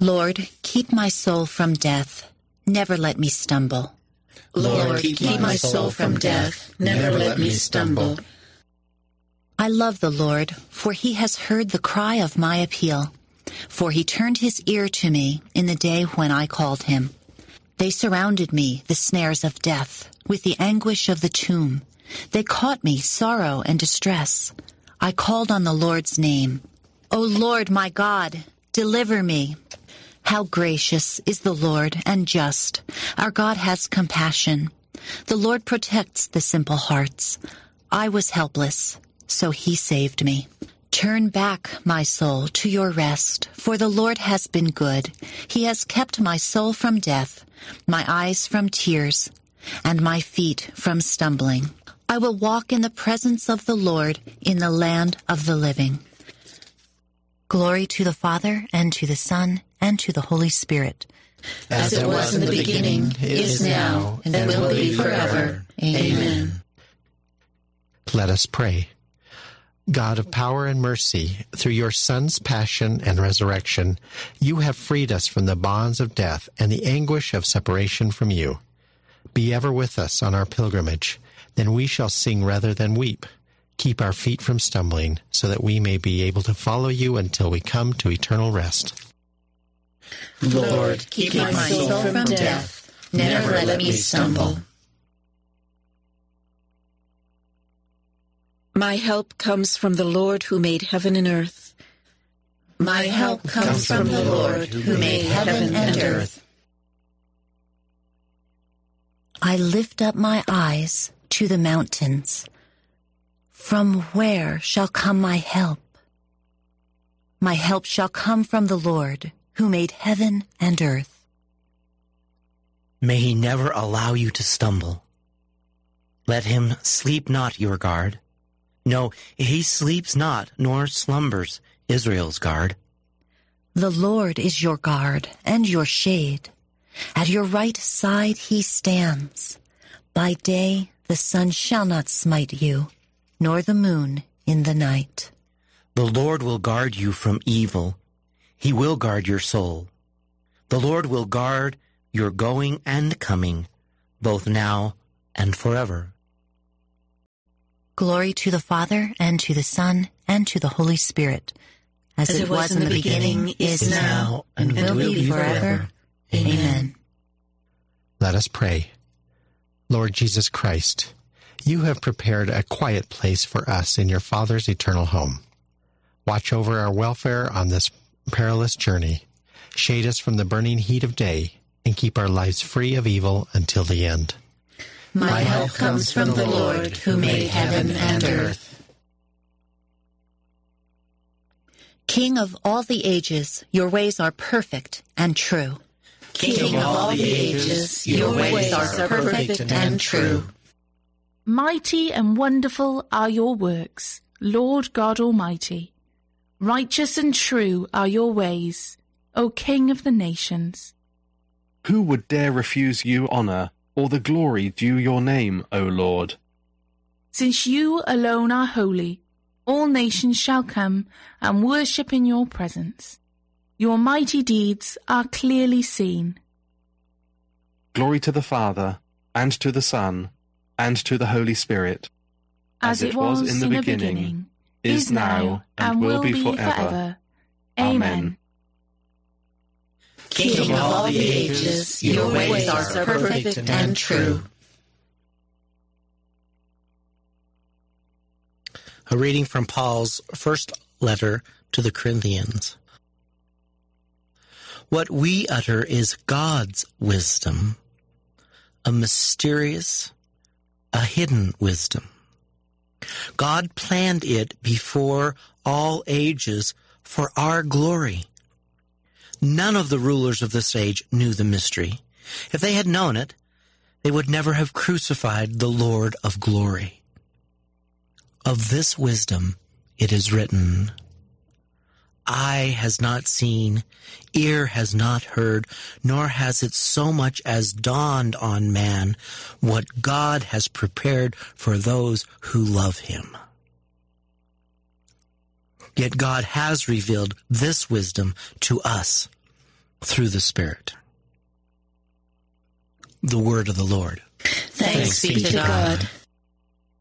Lord, keep my soul from death. Never let me stumble. Lord, keep my soul from death. Never let me stumble. I love the Lord, for he has heard the cry of my appeal. For he turned his ear to me in the day when I called him. They surrounded me, the snares of death, with the anguish of the tomb. They caught me, sorrow and distress. I called on the Lord's name. O Lord, my God, deliver me. How gracious is the Lord and just. Our God has compassion. The Lord protects the simple hearts. I was helpless, so he saved me. Turn back, my soul, to your rest, for the Lord has been good. He has kept my soul from death, my eyes from tears, and my feet from stumbling. I will walk in the presence of the Lord in the land of the living. Glory to the Father, and to the Son, and to the Holy Spirit. As it was in the beginning, is now, and will be forever. Amen. Let us pray. God of power and mercy, through your Son's passion and resurrection, you have freed us from the bonds of death and the anguish of separation from you. Be ever with us on our pilgrimage, then we shall sing rather than weep. Keep our feet from stumbling, so that we may be able to follow you until we come to eternal rest. Lord, keep my soul from death. Never let me stumble. My help comes from the Lord who made heaven and earth. My help comes from the Lord who made heaven and earth. I lift up my eyes to the mountains. From where shall come my help? My help shall come from the Lord who made heaven and earth. May he never allow you to stumble. Let him sleep not your guard. No, he sleeps not, nor slumbers, Israel's guard. The Lord is your guard and your shade. At your right side he stands. By day the sun shall not smite you, nor the moon in the night. The Lord will guard you from evil. He will guard your soul. The Lord will guard your going and coming, both now and forever. Glory to the Father, and to the Son, and to the Holy Spirit, as it was in the beginning, is now, and will be forever. Amen. Let us pray. Lord Jesus Christ, you have prepared a quiet place for us in your Father's eternal home. Watch over our welfare on this perilous journey. Shade us from the burning heat of day, and keep our lives free of evil until the end. My help comes from the Lord who made heaven and earth. King of all the ages, your ways are perfect and true. King of all the ages, your ways are perfect and true. Mighty and wonderful are your works, Lord God Almighty. Righteous and true are your ways, O King of the nations. Who would dare refuse you honour, or the glory due your name, O Lord? Since you alone are holy, all nations shall come and worship in your presence. Your mighty deeds are clearly seen. Glory to the Father, and to the Son, and to the Holy Spirit, as it was in the beginning, is now, and will be forever. Amen. King of all the ages, your ways are perfect and true. A reading from Paul's first letter to the Corinthians. What we utter is God's wisdom, a mysterious, a hidden wisdom. God planned it before all ages for our glory. None of the rulers of this age knew the mystery. If they had known it, they would never have crucified the Lord of glory. Of this wisdom it is written, Eye has not seen, ear has not heard, nor has it so much as dawned on man what God has prepared for those who love him. Yet God has revealed this wisdom to us through the Spirit. The word of the Lord. Thanks be to God.